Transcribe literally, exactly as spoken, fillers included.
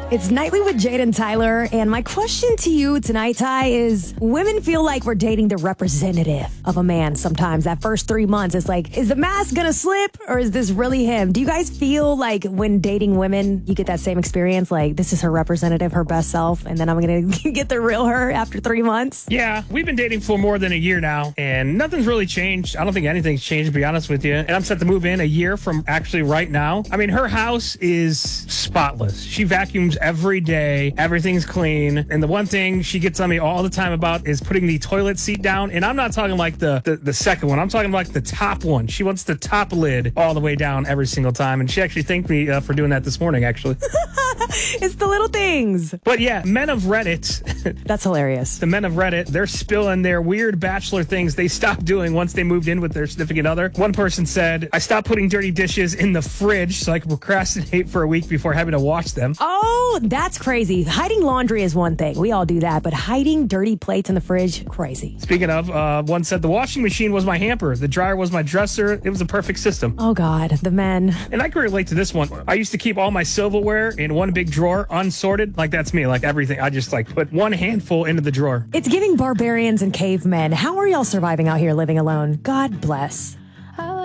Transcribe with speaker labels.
Speaker 1: It's Nightly with Jade and Tyler, and my question to you tonight, Ty, is women feel like we're dating the representative of a man sometimes. That first three months, it's like, is the mask gonna slip, or is this really him? Do you guys feel like when dating women, you get that same experience, like this is her representative, her best self, and then I'm gonna get the real her after three months?
Speaker 2: Yeah, we've been dating for more than a year now, and nothing's really changed. I don't think anything's changed, to be honest with you. And I'm set to move in a year from actually right now. I mean, her house is spotless. She vacuums every day. Everything's clean. And the one thing she gets on me all the time about is putting the toilet seat down. And I'm not talking like the, the, the second one. I'm talking like the top one. She wants the top lid all the way down every single time. And she actually thanked me uh, for doing that this morning, actually.
Speaker 1: It's the little things.
Speaker 2: But yeah, men of Reddit.
Speaker 1: That's hilarious.
Speaker 2: The men of Reddit, they're spilling their weird bachelor things they stopped doing once they moved in with their significant other. One person said, I stopped putting dirty dishes in the fridge so I could procrastinate for a week before having to wash them.
Speaker 1: Oh, that's crazy. Hiding laundry is one thing. We all do that. But hiding dirty plates in the fridge, crazy.
Speaker 2: Speaking of, uh, one said, the washing machine was my hamper. The dryer was my dresser. It was a perfect system.
Speaker 1: Oh, God. The men.
Speaker 2: And I can relate to this one. I used to keep all my silverware in one big drawer, unsorted. Like, that's me. Like, everything. I just, like, put one handful into the drawer.
Speaker 1: It's giving barbarians and cavemen. How are y'all surviving out here living alone? God bless.